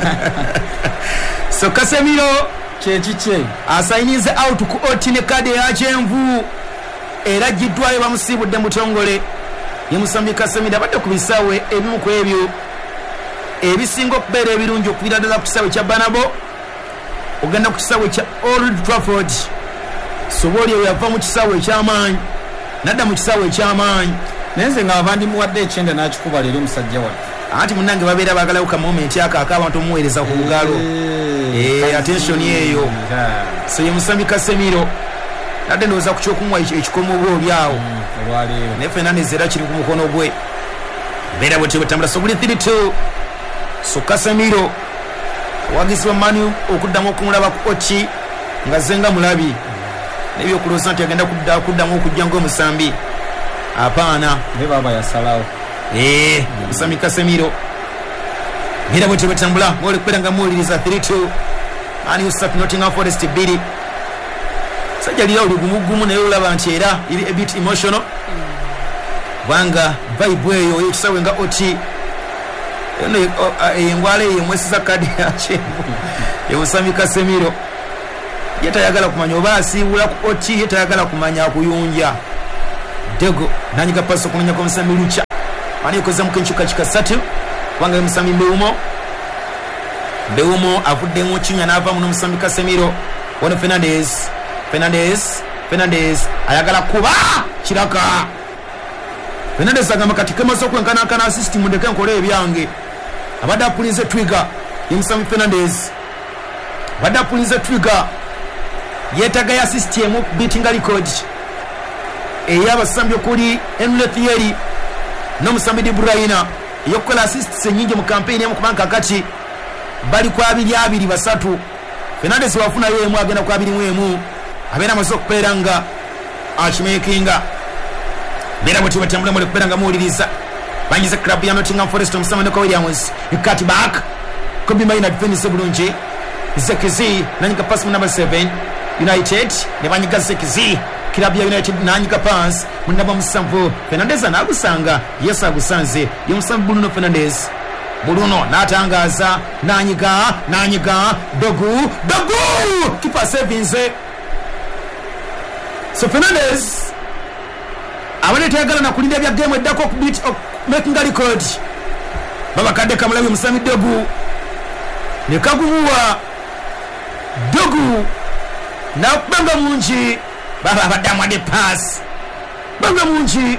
so Casemiro kyekikye asayiniza out ku oti ne kadi ya kyenvu era giddwayo bamusiibudde mutongole yemusambi Casemiro abadde ku bisaawe ebimu ku ebyo ebisinga okubeera ebirungi okubira ddala ku kisaawe kya Banabo ogenda ku kisaawe kya Old Trafford soboli eyo yava mu kisaawe ekyamaanyi nadda mu kisaawe ekyamaanyi naye nze nga abandimuwadde ekyenda n'akikuba leero omusajja wadde anti munnange babeera baagalawo ka momenti akaaka abantu omuweereza ku bugalo attention eyo so yemusambi Casemiro nadde ndowooza ku kyokumuwa ekikomo oba olyawo naye Fernandes era kiri ku mukono gwe mbeera bwe tebutambula so buli three two so Casemiro awagizi ba Man U okuddamu okumulaba ku oki nga zenga mulabi nebyokulooza nti agenda kuddamu okujja ng'omusambi apaana ne baba yasalawo ee musambi Casemiro mbeera bwe tebutambula ng'oli kubeera nga muwuliriza three two Man U ssatu Nottingham Forest bbiri sajja lira oli gumugumu naye olaba nti era iri a bit emotional bwanga vibe eyo ekisawe nga oti eno engwala eyo mwesiza kadi ya kyenvu yemusambi Casemiro yetayagala kumanya oba asiibula ku oti yetayagala kumanya kuyunja dego nanyiga paso kumenya kwa musambi Lucha banikoza mu kenchuka kikasatu wange musambi Mbeumo Mbeumo avuddemu Kinya n'ava mu musambi Casemiro wano Fernandes Fernandes Fernandes ayagala kuba kiraka Fernandes agamba kati kemaze okwenkana kana assist mu ndeke nkole ebyange abadde apulize trigger y'omusambi Fernandes abadde apulize trigger yetaga ya assist yemu beating record eyabasambi okuli Emile Thierry n'omusambi De Bruyne yokola assists enyingi mu campaign emu kubanka kati bali kwa abiri abiri basatu Fernandes wafuna yemu agenda kwa abiri mwemu abena maso kuperanga achimekinga bera boti batambula mu kuperanga muuliriza banyize club ya Nottingham Forest omusama ne Williams cut back Kobe Maina defense bulungi Zekizi nanyika pass mu number seven United ne banyiga Zekizi club ya United nanyika pass mu number musanvu Fernandes anagusanga yes agusanze yomusambu Bruno Fernandes Bruno natangaza nanyiga nanyiga dogu dogu kipa savings so Fernandes abane tegala na kulinda bya game edako ku beat making a record baba kade kamulawi musami dogu ne kaguwa dogu na banga munji baba badamu de pass banga munji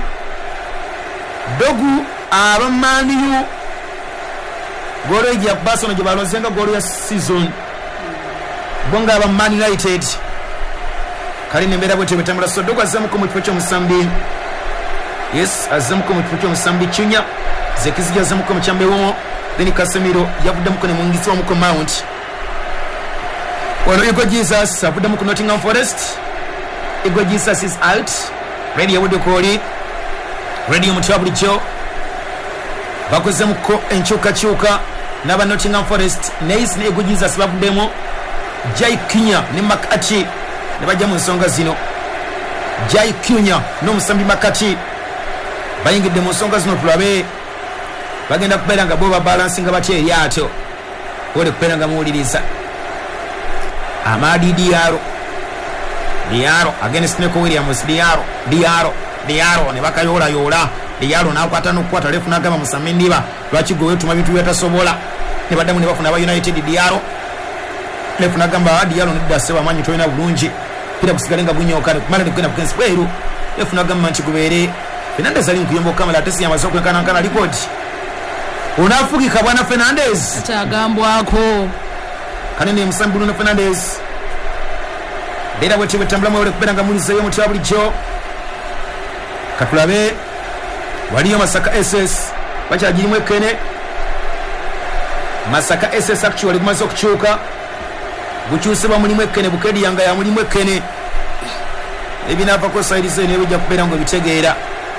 dogu abamaniyu goro ya Barcelona je balonzenga goro ya season bonga aba Man United kali nembera bwete betambula so dogu azamuko mu kifo musambi yes azamuko mu kifo musambi Kinya Zekizi azamuko mu chambe womo then Casemiro yavudde mukone mungisi wa muko Mount wano Ego Jesus avudde muko Nottingham Forest Ego Jesus is out ready yawudde koli ready mu trouble jo bakoze muko enchuka chuka naba Nottingham Forest Neis ne Ego Jesus bavuddemo Jai Kinya ne Makati ne bajja mu nsonga zino Jai Kinya no musambi Makati bayingidde mu nsonga zino tulabe bagenda kuberanga boba balancing abache yato ole kuberanga muuliriza Amadi Diaro Diaro against Neko Williams Diaro Diaro Diaro ne bakayola yola Diaro na kwata no kwata refu nagama musamindiba lwakigo wetu mabitu yatasobola ne badamu ne bafuna ba United Diaro refu nagamba Diaro ne daseba manyi toina bulungi pira kusigalenga bunyoka ne kumala ne kwena kukensi bweru refu nagamba manchi kubere Fernandes ali nkuyombo kamera tesi yamazoko kana kana record unafugika bwana Fernandes atagambwako kanene musambi Bruno Fernandes bera bwete betambula mwole kuberanga mulize yo mutabuli jo katulabe waliyo Masaka S S bacha jirimwe kene Masaka S S actually kumazo kuchuka bukyuseba mulimwe kene bukedi yanga ya mulimwe kene ebinava ko side se ne bijja kuberango bitegeera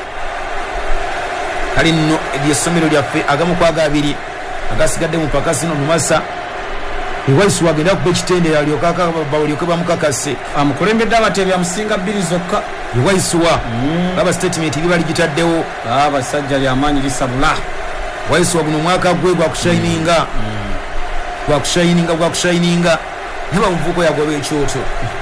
kali nno ebyesomero lyaffe agamu kwaga abiri agasigadde mu pakasi no mumasa iwaisu wagenda ku bekitende yalyo kaka bawulyoke bamukakase amukulembedde abatebi amusinga bbiri zokka iwaisuwa mm. baba statement ili bali gitaddewo baba sajja lyamanyi lisabula waisuwa guno mwaka gwe gwa kushininga mm. gwa kushininga gwa kushininga neba mvuko yagobe ekyoto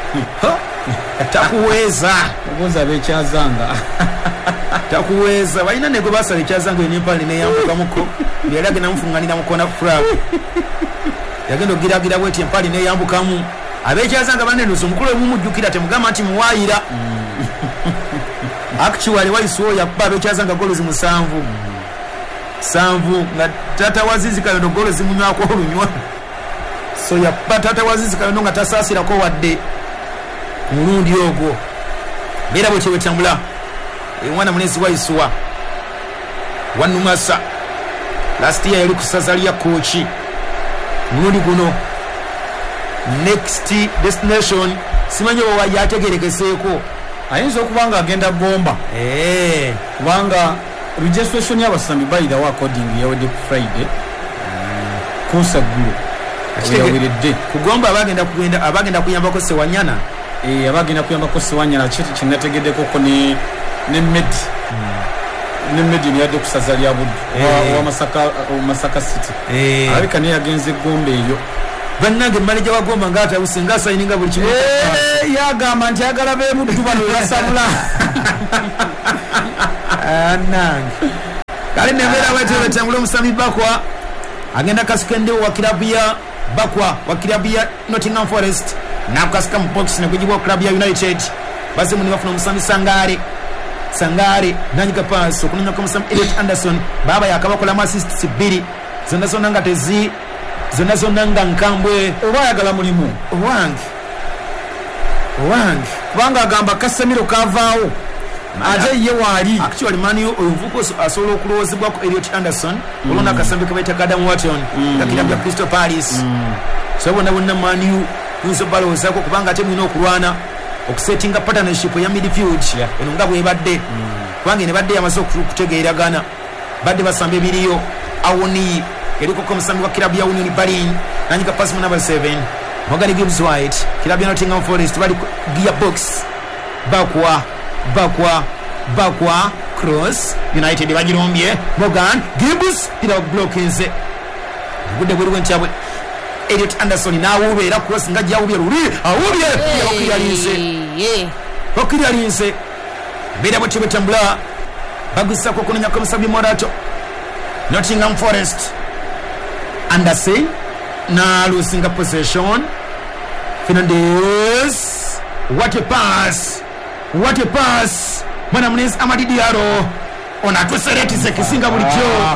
takuweza obuza bekyazanga takuweza balina nego basale kyazanga enempali ne yambuka muko byalage namfunganira mukona frap yagendo giragira bweti empali ne yambukamu abekyazanga banene zomukulu mumujjukira temugamba nti muwayira mm. actually waisuo yakba abekyazanga golozi musanvu mm. sanvu na tata wazizi kayo golozi munywako olunywa so yakba tata wazizi kayo nga tasasira ko wadde mulundi ogwo bera bwe kyebetambula mwana munezi waisuwa wanumasa last year yali kusazalia kochi mulundi guno next destination simanyo wa yategeregeseeko ayinza okubanga agenda bomba eh kubanga registration y'abasambi bayida wa coding yawede ku Friday kusa gulo yawiredde kugomba abagenda kugenda abagenda kuyambako Sewanyana eh abagenda kuyambako Sewanyana kiti kinategeddeko ko ne ne med mm. ne med ni yade kusazalia budu hey. wa, wa Masaka uh, Masaka City eh abika ne yagenze gombe eyo bannange manager wa Gomba ngata usinga sayininga buli kimu eh yagamba nti agala be mutu bano yasabula anange kale nemera wetu betambula omusami Bakwa agenda kaskende wa klabu ya Bakwa wa klabu ya Nottingham Forest na kasika box ne kujibwa klabu ya United basi muni bafuna omusami Sangare Sangare nanyika pass okunya kwa omusami Elliot Anderson baba yakabakola mu assists bbiri zonna zonna nga tezi zonna zonna nga nkambwe oba yagala mulimu wangi wangi kubanga agamba Casemiro kavaawo ate ye wali actually mani ovuko asobola okulowozebwa ku Elliot Anderson mm. olona akasambi kabaita Adam Wharton mm. kakirambya Crystal Palace mm. so bona wonna mani yuzo baloza ko kubanga ate mwino okulwana okusettinga partnership ya midfield yeah. eno nga bwe badde mm. kubanga ne badde yamaze okutegeeragana badde basambe biriyo awoni eliko ko musambi wa kilabu ya Union Berlin nanyika pass mu number seven Morgan Gibbs White kilabu ya Nottingham Forest bali gearbox Bakwa Bakwa Bakwa cross United bajirombye Morgan Gibbs ila blockinze gude bwe went yabwe Elliot Anderson na ubera cross ngaji yawubye ruri awubye yakirialinze yeah okirialinze bera bwe betambula bagisa ko kunya ko musabi Morato Nottingham Forest Anderson na losing a possession Fernandes what a pass what a pass mwana mnezi Amadi Diallo ona tuseleti zekizinga bulijjo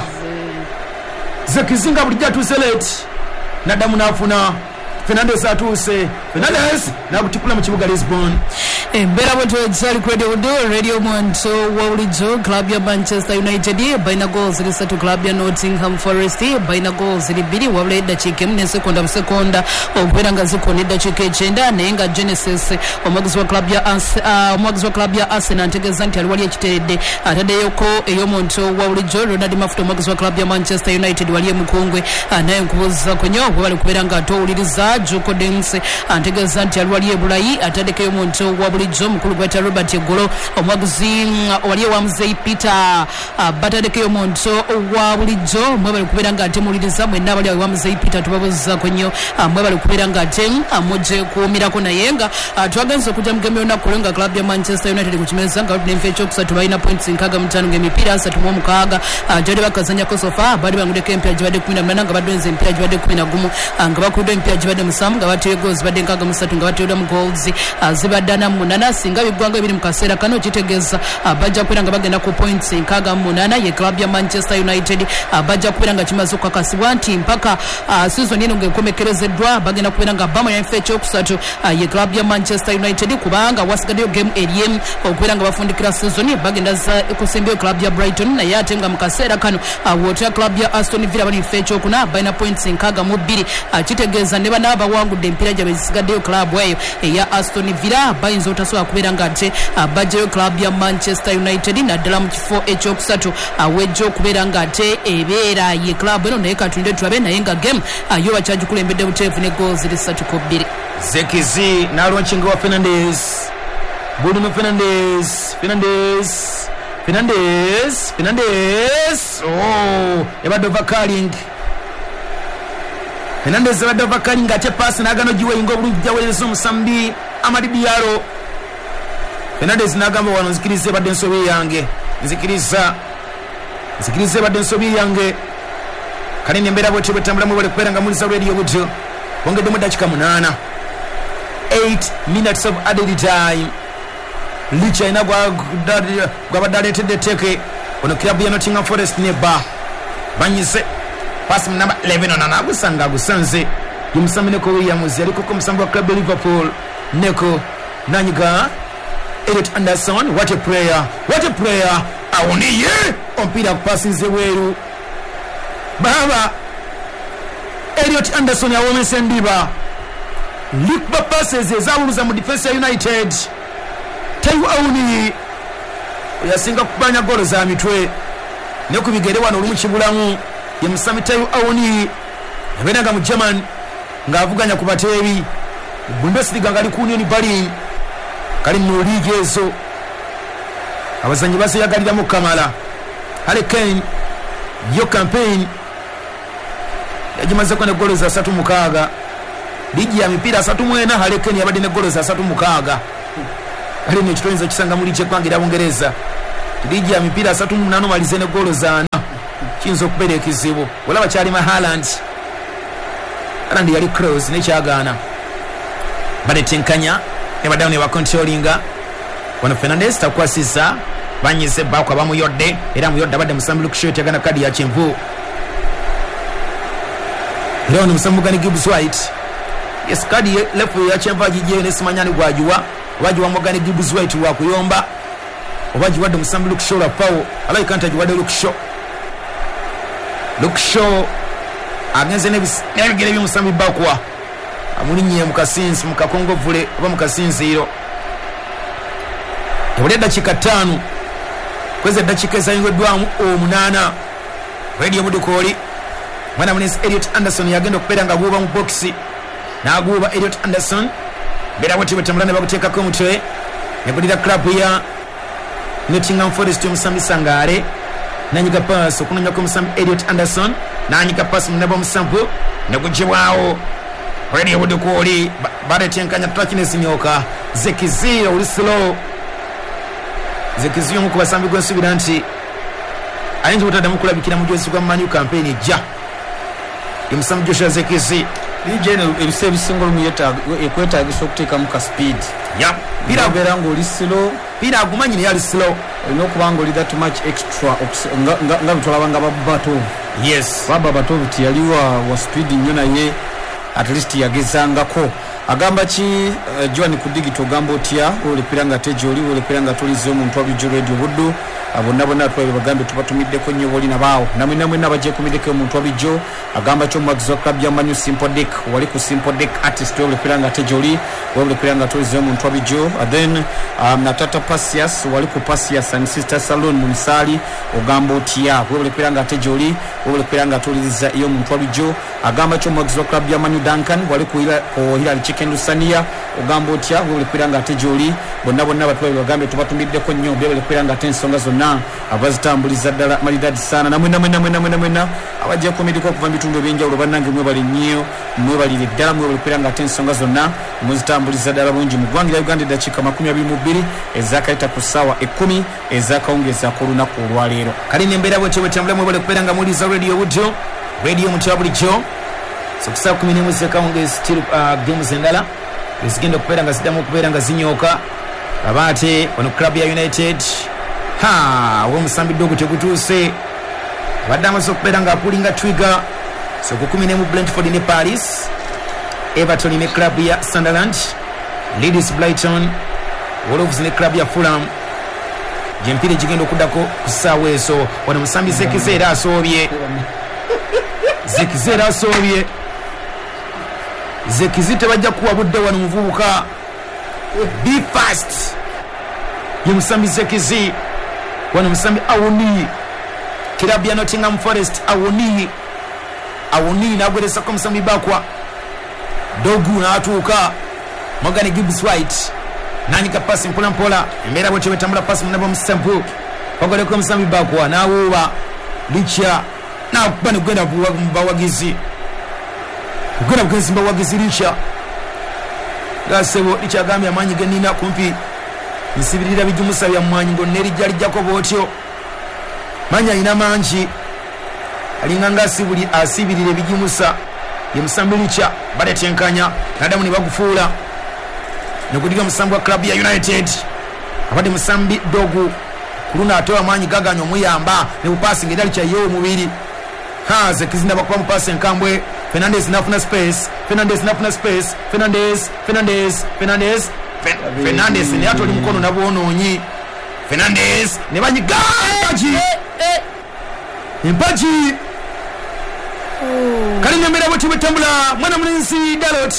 zekizinga bulijjo tuseleti nadamu nafuna Fernandes atuse Fernandes na kutikula mu kibuga Lisbon Mbera bwetu edzali kwede udo Radio Monto wa ulijo club ya Manchester United baina goals lisatu club ya Nottingham Forest baina goals libiri wabula eddakiika emu ne sekonda mu sekonda okubeera nga zikona eddakiika ekyenda naye nga Genesis omwagizi wa club ya uh, omwagizi wa club ya Arsenal ntegeeza nti ali wali ekiteredde ataddeyoko ey'omuntu wa ulijo Ronald Mafuta omwagizi wa club ya Manchester United wali emukungwe naye nkubuuza ku nyo bwe bali kubeera nga atowuliriza Joko Dense antegeeza nti ali wali ebulayi ataddeko ey'omuntu wa bulijjo mukulu gweta Robert Egolo omwagizi wali wa Mzee Peter batadeko y'omuntu wa bulijjo mwe bali kubeera nga ate muliriza mwenna abali wa Mzee Peter tubabuuza ku nnyo mwe bali kubeera nga ate amuje kuumirako naye nga twagenza okujja mu game yonna kulonga club ya Manchester United ku kimeza nga n'enfa ekyokusatu balina points nkaaga mu ttaano ng'emipiira asatu mu omukaaga gyali bakazanyako sofa bali bangudeko empiira gibadde kumi na munaana nga badonze empiira gibadde kumi na gumu nga bakuddwa empiira gibadde musanvu nga bateebwa goals zibadde nkaaga mu ssatu nga bateebwa mu goals zibadde ana mu munaana singa biggwanga ebiri mu kaseera kano kitegeeza bajja kubeera nga bagenda ku points nkaaga mu munaana ye club ya Manchester United bajja kubeera nga kimaze okukakasibwa nti mpaka season eno ng'ekomekerezeddwa bagenda kubeera nga bamanya enfo ekyokusatu ye club ya Manchester United kubanga wasigaddeyo game eriemu okubeera nga bafundikira season bagenda kusembayo club ya Brighton naye ate nga mu kaseera kano wootera club ya Aston Villa bali enfo ekyokuna balina points nkaaga mu bbiri kitegeeza ne bana abawangudde empiira gyabwe zisigaddeyo club eyo eya Aston Villa bayinza otasobola kubeera nga ate bajjayo club ya Manchester United naddala mu kifo ekyokusatu wejja okubeera nga ate ebeera ye club eno naye katunde tulabe naye nga game yo bakyagikulembedde buteefu ne goals lisatu ku bbiri Zekizi na launching wa Fernandes Bruno Fernandes Fernandes Fernandes Fernandes oh ebadde overcalling Fernandes ebadde overcalling ate pass nagano giwe ingo bulujja werezo musambi Amadi Diallo Fernandes nagamba wano nzikirize badde nsobi yange nzikiriza nzikirize badde nsobi yange kale nembera bwete betambula mu bale kubera nga mulisa radio butyo ongedde mu dakika munana eight minutes of added time licha ina gwa gwa badaletedde teke ono club ya Nottingham Forest ne ba banyise pass number eleven ona nagusanga gusanze yumsamine ko Williams yaliko ko musambo wa club ya Liverpool neko nanyiga Elliot Anderson what a player what a player awoniye ompira kupasize weru baba Elliot Anderson awomese ndiba likba passes ezawuluza mu defense ya United tayu awuni yasinga kubanya golo za mitwe ne kubigere wano olumu kibulamu ye musami tayu awuni yabenaga mu German ngavuganya ku bateebi Bundesliga ngali ku Union Berlin kali mu league ezo abazanyi base yagalira mu Kamala Harry Kane yo campaign yajimaze ko ne golo za tatu mukaaga ligi ya mipira tatu mwena Harry Kane yabadde ne golo za tatu mukaaga ali ne kitonza kisanga muri che kwangira Bungereza ligi ya mipira tatu munano malize ne golo za ana kiyinza okubeera ekizibu olaba kyalima Haaland Haaland yali cross nekyagaana banetenkanya nebaddawo ne bakontrolinga wano Fernandes takwasiza banyize Bako abamuyodde era muyodde abadde musambi Luke Shaw yagana kadi ya kyenvu era wano musambi Morgan Gibbs White yes kadi lefu ya kyenvu agijeyo nesimanyani gwajuwa wajuwa Morgan Gibbs White wakuyomba obaji wadde musambi Luke Shaw lapawo alayi kanta jiwadde Luke Shaw Luke Shaw agenze nebigere by'omusambi Bakwa amulinnye mukasinzi mukakongovule oba mukasinziiro ebule eddakiika ttaano kweza eddakiika ezayingiddwamu omunaana radio budukooli mwana munesi Elliot Anderson yagenda okubeera nga guuba mu bokisi n'aguuba Elliot Anderson mbeera bweti bwetambula ne bakuteekako omutwe negulira club ya Nottingham Forest omusambi Sangaare nanyiga pass okunoonya kw'omusambi Elliot Anderson nanyiga pass munabo omusambu negugibwawo radio budukooli baretenkanya twakinesinyoka Zekiziyo oli slow Zekiziyo mu kubasambi gwensubira nti ayinza obutaddamu kulabikira mu gyosi gwa Man U campaign ejja emusambi Joshua Zekizi lijeno ebise ebisinga olumu ekwetaagisa okuteekamu ka speed ya birabeera ng'oli slow pira agumanyi naye ali slow olina okuba ng'oli that much extra nga bitwalabanga babatov yes baba batov tiyaliwa wa speed nnyo naye at least yagezangako agamba ki uh, Joan ku digital gamba otya olepera nga teje oli olepera nga tulize omuntu abijo radio buddu abonna bonna twabe bagambe tubatumiddeko nnyo boli nabaawo namwe namwe nabaje kumideko omuntu abijo agamba kyo Maxwell Club ya Man U Simple Deck wali ku Simple Deck artist olepera nga teje oli olepera nga tulize omuntu abijo and then um, Natata Pasias wali ku Pasias and Sister Salon mu Misali ogamba otya olepera nga teje oli olepera nga tuliza iyo omuntu abijo agamba kyo Maxwell Club ya Man U Duncan wali ku ila ko Hilal Chicken Lusania ogamba otya olepera nga teje oli bonna bonna batwabe bagambe tubatumiddeko nnyo olepera nga tensonga zonna abazitambuliza ddala malidadi sana namwe namwe namwe namwe namwe na abajja kumidiko okuva bitundu ebyenjawulo bannange mwe bali nnyo mwe bali ddala mwe bali nga tensonga zonna muzitambuliza ddala bungi mu ggwanga lya Uganda eddakiika makumi abiri mu bbiri ezakayita ku ssaawa ekkumi ezakawungeeza ku lunaku olwaleero kali nembeera bwetyo bwetambula mwe bali kubeera nga muliza radio budyo radio mutya bulijjo so ku ssaawa kumi n'emu ezekawungeeza still uh, games endala ezigenda okubeera nga ziddamu okubeera nga zinyooka aba ate wano club ya United ha omusambi dogo tegutuuse abadde amaze okubeera ng'apulinga Twiga so ku kumi n'emu Brentford ne Paris Everton ne club ya Sunderland Leeds Brighton Wolves ne club ya Fulham gyempira gigenda okuddako ku ssaawa eso wano musambi Zekize era asoobye Zekize era asoobye Zekize tebajja kuwa budde wano muvubuka be fast ye musambi Zekize wano musambi Awoni club ya Nottingham Forest Awoni Awoni nagweresako musambi Bakwa dogu n'atuuka Morgan Gibbs White nanyika pasi mpola mpola embeera bwetyo betambula pasi munabo musambu bagoleko musambi Bakwa n'awuuba licha nakuba negwenda mubawagizi gwenda bugenzi mbawagizi licha gasebo licha agambye amaanyi genina kumpi nsibirira bijumusa bya mwanyi ngonneri jali jako botyo manya ina manji alinga ngasibuli asibirire bijumusa ye musambi licha badetenkanya nadamu ne bagufuula nekudira musambi wa club ya United abade musambi dogu kuluna atoa amanyi gaganya omuyamba ne upasi ngedali cha yo mubiri haze kizinda bakwa mpasi enkambwe Fernandes nafuna space Fernandes nafuna space Fernandes Fernandes Fernandes Fernandes ne atoli mukono nabwononyi Fernandes ne banyiga mpaji mpaji kali nyambera bweti betambula mwana mulinzi Dalot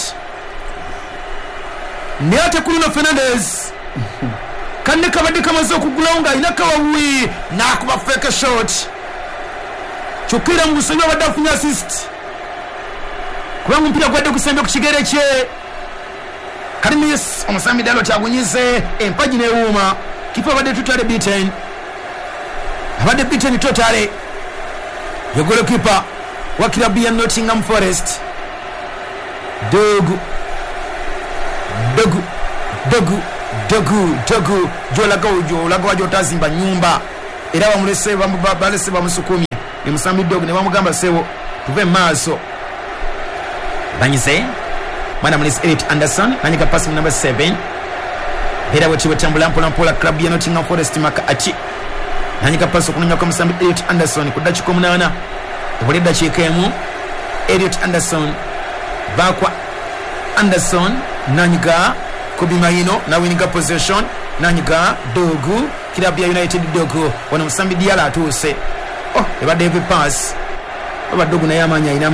ne ate kuluna Fernandes kanne kabadde kamaze okugulonga ina kawawi na kuba fake shot chukira mu busonyo badde afunya assist kubanga mpira gwadde kusembe ku kigere kye kali yes omusambi Dalot agunyize empaji ne wuma kipa badde tutale beaten abadde beaten totale yogolo kipa wa club ya Nottingham Forest dogu dogu dogu dogu dogu jola gojo lago wajo tazimba nyumba era bamulese bambalese bamusukumi ne Musambi Dog ne bamugamba sewo tuve maaso banyize mwana mulisi Elliot Anderson nanyika pass number seven Bera wetu wetambula mpola mpola club ya Nottingham Forest maka achi nanyika pass okunya kwa Musambi Elliot Anderson kudachi ko munana tubulida chikemu Elliot Anderson bakwa Anderson nanyika kubimayino na winning possession nanyika Dogu club ya United Dogu wana Musambi Diala atuse oh eba David pass aba Dogu na yamanya ina